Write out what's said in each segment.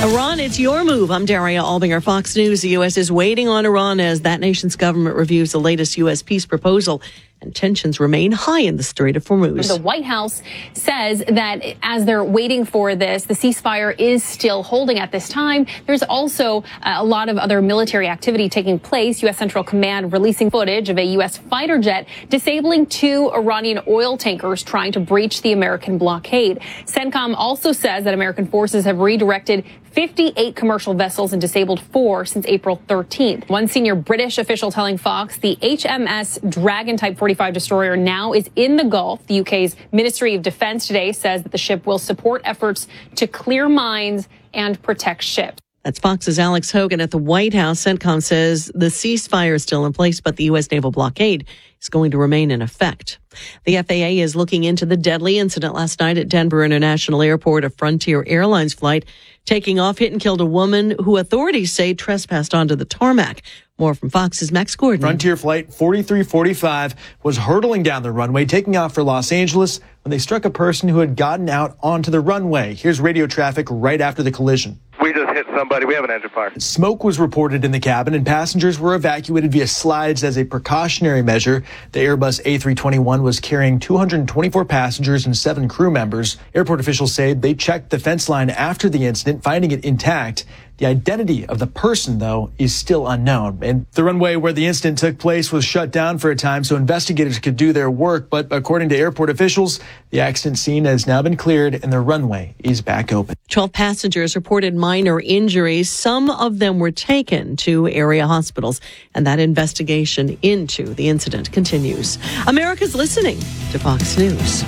Iran, it's your move. I'm Daria Albinger, Fox News. The U.S. is waiting on Iran as that nation's government reviews the latest U.S. peace proposal, and tensions remain high in the Strait of Hormuz. The White House says that as they're waiting for this, the ceasefire is still holding at this time. There's also a lot of other military activity taking place. U.S. Central Command releasing footage of a U.S. fighter jet disabling 2 Iranian oil tankers trying to breach the American blockade. CENTCOM also says that American forces have redirected 58 commercial vessels and disabled 4 since April 13th. One senior British official telling Fox the HMS Dragon Type 45 destroyer now is in the Gulf. The UK's Ministry of Defense today says that the ship will support efforts to clear mines and protect ships. That's Fox's Alex Hogan at the White House. CENTCOM says the ceasefire is still in place, but the U.S. naval blockade is going to remain in effect. The FAA is looking into the deadly incident last night at Denver International Airport. A Frontier Airlines flight taking off hit and killed a woman who authorities say trespassed onto the tarmac. More from Fox's Max Gordon. Frontier Flight 4345 was hurtling down the runway, taking off for Los Angeles when they struck a person who had gotten out onto the runway. Here's radio traffic right after the collision. We just hit somebody. We have an engine fire. Smoke was reported in the cabin, and passengers were evacuated via slides as a precautionary measure. The Airbus A321 was carrying 224 passengers and 7 crew members. Airport officials say they checked the fence line after the incident, finding it intact. The identity of the person, though, is still unknown. And the runway where the incident took place was shut down for a time so investigators could do their work. But according to airport officials, the accident scene has now been cleared and the runway is back open. 12 passengers reported minor injuries. Some of them were taken to area hospitals, and that investigation into the incident continues. America's listening to Fox News.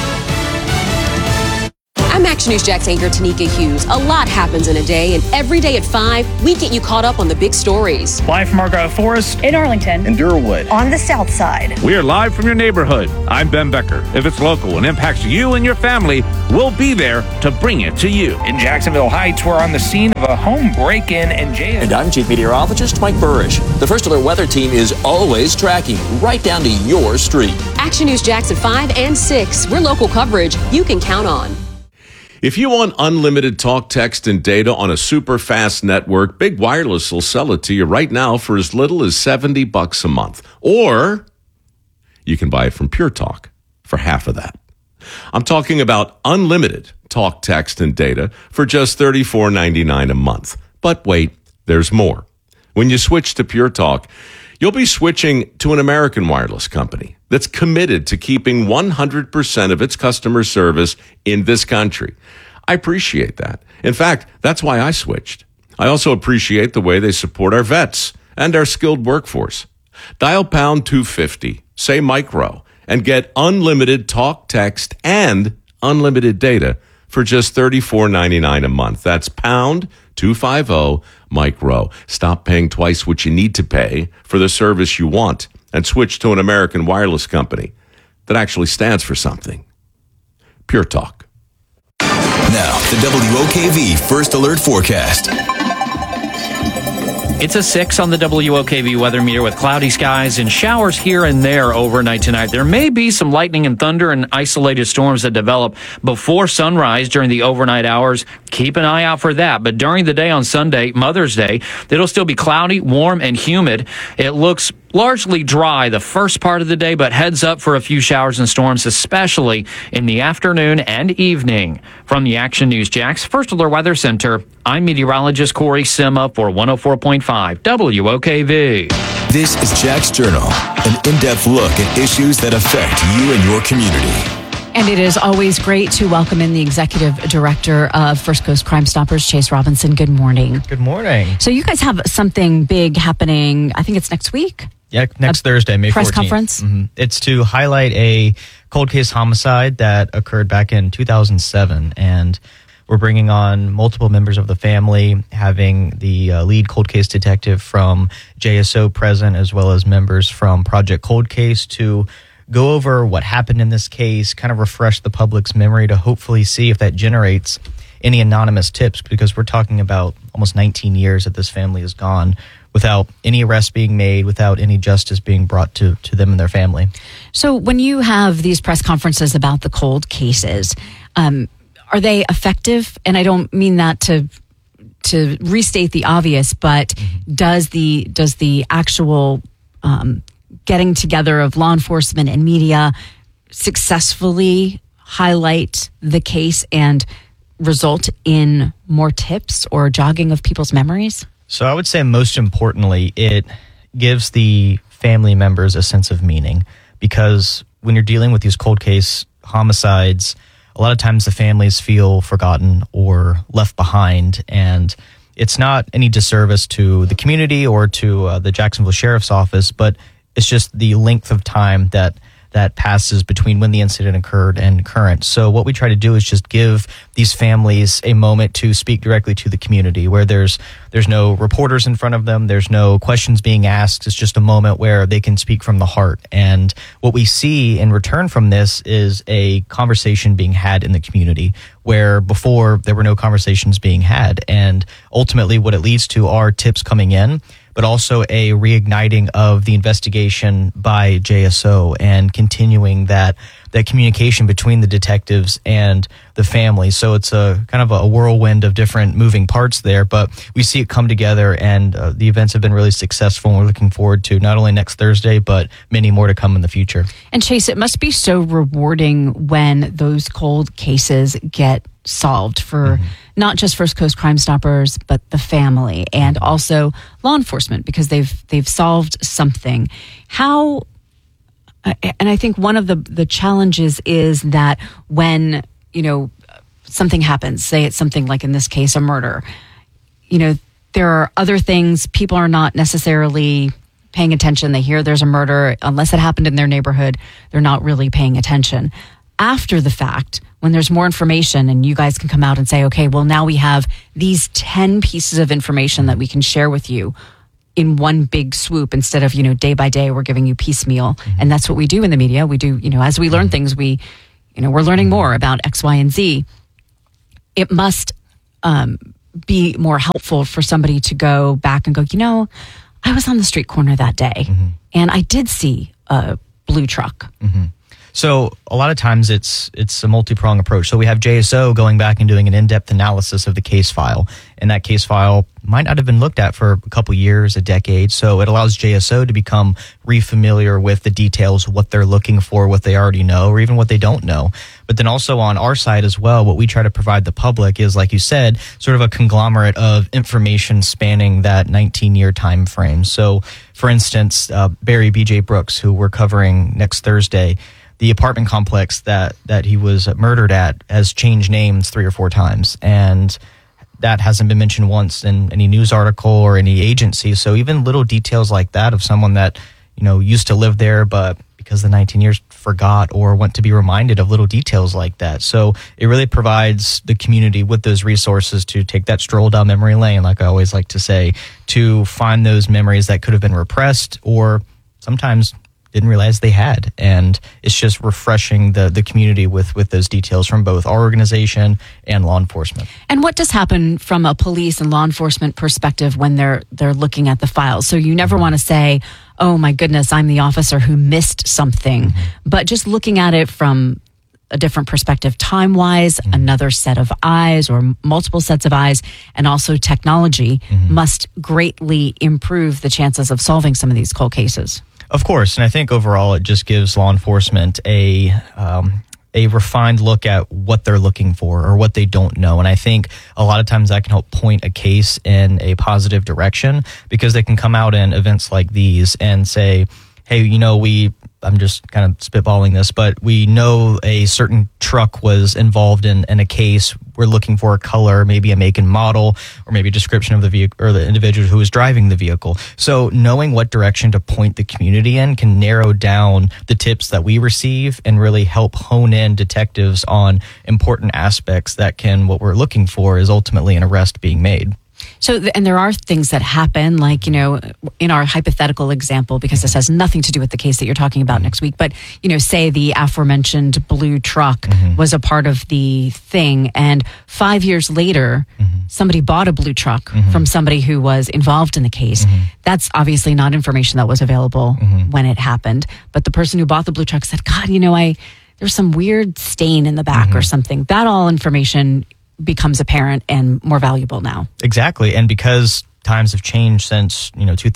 I'm Action News Jax anchor Tanika Hughes. A lot happens in a day, and every day at 5, we get you caught up on the big stories. Live from Argyle Forest, in Arlington, in Durwood, on the South Side. We are live from your neighborhood. I'm Ben Becker. If it's local and impacts you and your family, we'll be there to bring it to you. In Jacksonville Heights, we're on the scene of a home break-in and jail. And I'm Chief Meteorologist Mike Burrish. The First Alert Weather Team is always tracking right down to your street. Action News Jax at 5 and 6. We're local coverage you can count on. If you want unlimited talk, text, and data on a super fast network, Big Wireless will sell it to you right now for as little as $70 a month. Or you can buy it from Pure Talk for half of that. I'm talking about unlimited talk, text, and data for just $34.99 a month. But wait, there's more. When you switch to Pure Talk, you'll be switching to an American wireless company that's committed to keeping 100% of its customer service in this country. I appreciate that. In fact, that's why I switched. I also appreciate the way they support our vets and our skilled workforce. Dial pound 250, say micro, and get unlimited talk, text, and unlimited data for just $34.99 a month. That's pound 250 micro. Stop paying twice what you need to pay for the service you want and switch to an American wireless company that actually stands for something. Pure Talk. Now, the WOKV First Alert Forecast. It's a 6 on the WOKV weather meter with cloudy skies and showers here and there overnight tonight. There may be some lightning and thunder and isolated storms that develop before sunrise during the overnight hours. Keep an eye out for that. But during the day on Sunday, Mother's Day, it'll still be cloudy, warm, and humid. It looks largely dry the first part of the day, but heads up for a few showers and storms, especially in the afternoon and evening. From the Action News Jax First Alert Weather Center, I'm meteorologist Corey Sima for 104.5 WOKV. This is Jax Journal, an in-depth look at issues that affect you and your community. And it is always great to welcome in the executive director of First Coast Crime Stoppers, Chase Robinson. Good morning. Good morning. So you guys have something big happening, I think it's next week? Yeah, next Thursday, May 14th. Press conference? Mm-hmm. It's to highlight a cold case homicide that occurred back in 2007. And we're bringing on multiple members of the family, having the lead cold case detective from JSO present, as well as members from Project Cold Case to go over what happened in this case, kind of refresh the public's memory to hopefully see if that generates any anonymous tips, because we're talking about almost 19 years that this family has gone without any arrests being made, without any justice being brought to them and their family. So when you have these press conferences about the cold cases, are they effective? And I don't mean that to to restate the obvious, but does the actual getting together of law enforcement and media successfully highlight the case and result in more tips or jogging of people's memories? So I would say most importantly, it gives the family members a sense of meaning, because when you're dealing with these cold case homicides, a lot of times the families feel forgotten or left behind, and it's not any disservice to the community or to the Jacksonville Sheriff's Office, but it's just the length of time that passes between when the incident occurred and current. So what we try to do is just give these families a moment to speak directly to the community, where there's no reporters in front of them, there's no questions being asked. It's just a moment where they can speak from the heart. And what we see in return from this is a conversation being had in the community, where before there were no conversations being had. And ultimately what it leads to are tips coming in, but also a reigniting of the investigation by JSO and continuing that communication between the detectives and the family. So it's a kind of a whirlwind of different moving parts there, but we see it come together, and the events have been really successful, and we're looking forward to not only next Thursday, but many more to come in the future. And Chase, it must be so rewarding when those cold cases get solved for not just First Coast Crime Stoppers, but the family and also law enforcement, because they've solved something. How, and I think one of the challenges is that when, something happens, say it's something like in this case, a murder, there are other things, people are not necessarily paying attention. They hear there's a murder, unless it happened in their neighborhood, they're not really paying attention. After the fact, when there's more information and you guys can come out and say, okay, well, now we have these 10 pieces of information that we can share with you in one big swoop, instead of, day by day, we're giving you piecemeal. And that's what we do in the media. We do, as we learn things, we're learning more about X, Y, and Z. It must be more helpful for somebody to go back and go, I was on the street corner that day and I did see a blue truck. So a lot of times it's a multi-pronged approach. So we have JSO going back and doing an in-depth analysis of the case file. And that case file might not have been looked at for a couple years, a decade. So it allows JSO to become re-familiar with the details, what they're looking for, what they already know, or even what they don't know. But then also on our side as well, what we try to provide the public is, like you said, sort of a conglomerate of information spanning that 19-year time frame. So for instance, Barry B.J. Brooks, who we're covering next Thursday, the apartment complex that he was murdered at has changed names 3 or 4 times, and that hasn't been mentioned once in any news article or any agency. So even little details like that of someone that used to live there, but because the 19 years forgot or want to be reminded of little details like that. So it really provides the community with those resources to take that stroll down memory lane, like I always like to say, to find those memories that could have been repressed or sometimes didn't realize they had. And it's just refreshing the community with those details from both our organization and law enforcement. And what does happen from a police and law enforcement perspective when they're looking at the files? So you never want to say, oh my goodness, I'm the officer who missed something. But just looking at it from a different perspective, time-wise, another set of eyes or multiple sets of eyes, and also technology must greatly improve the chances of solving some of these cold cases. Of course, and I think overall it just gives law enforcement a refined look at what they're looking for or what they don't know. And I think a lot of times that can help point a case in a positive direction, because they can come out in events like these and say, hey, I'm just kind of spitballing this, but we know a certain truck was involved in a case. We're looking for a color, maybe a make and model, or maybe a description of the vehicle or the individual who was driving the vehicle. So knowing what direction to point the community in can narrow down the tips that we receive and really help hone in detectives on important aspects that what we're looking for is ultimately an arrest being made. So, and there are things that happen, like, in our hypothetical example, because this has nothing to do with the case that you're talking about next week, but, say the aforementioned blue truck was a part of the thing, and 5 years later, somebody bought a blue truck from somebody who was involved in the case. That's obviously not information that was available when it happened, but the person who bought the blue truck said, God, there's some weird stain in the back or something. That all information becomes apparent and more valuable now. Exactly. And because times have changed since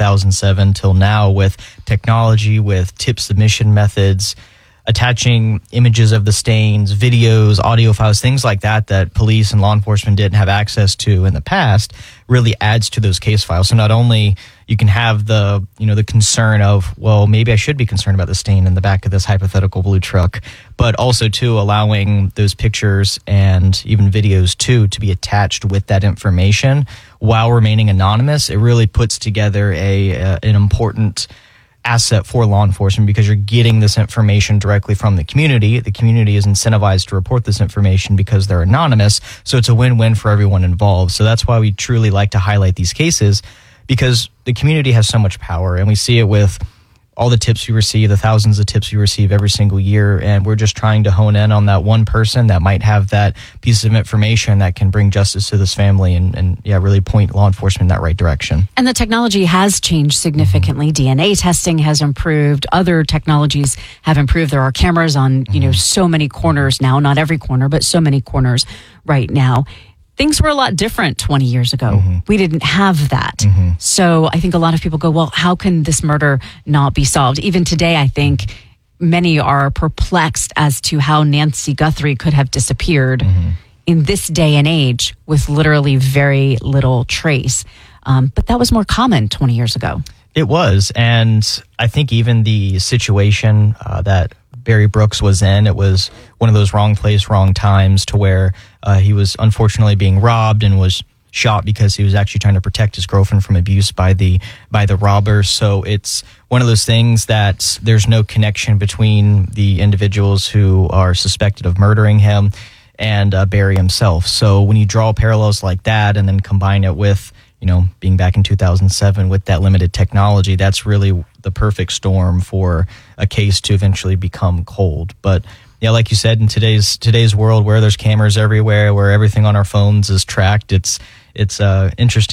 2007 till now, with technology, with tip submission methods, attaching images of the stains, videos, audio files, things like that police and law enforcement didn't have access to in the past, really adds to those case files. So not only you can have the concern of, well, maybe I should be concerned about the stain in the back of this hypothetical blue truck, but also too allowing those pictures and even videos too to be attached with that information while remaining anonymous. It really puts together an important asset for law enforcement, because you're getting this information directly from the community. The community is incentivized to report this information because they're anonymous. So it's a win-win for everyone involved. So that's why we truly like to highlight these cases, because the community has so much power, and we see it with all the tips we receive, the thousands of tips we receive every single year. And we're just trying to hone in on that one person that might have that piece of information that can bring justice to this family and really point law enforcement in that right direction. And the technology has changed significantly. DNA testing has improved. Other technologies have improved. There are cameras on, so many corners now, not every corner, but so many corners right now. Things were a lot different 20 years ago. We didn't have that. So I think a lot of people go, well, how can this murder not be solved? Even today, I think many are perplexed as to how Nancy Guthrie could have disappeared in this day and age with literally very little trace. But that was more common 20 years ago. It was. And I think even the situation that Barry Brooks was in, it was one of those wrong place, wrong times, to where he was unfortunately being robbed and was shot because he was actually trying to protect his girlfriend from abuse by the robbers. So it's one of those things that there's no connection between the individuals who are suspected of murdering him and Barry himself. So when you draw parallels like that and then combine it with being back in 2007 with that limited technology, that's really the perfect storm for a case to eventually become cold. But yeah, like you said, in today's world where there's cameras everywhere, where everything on our phones is tracked, it's interesting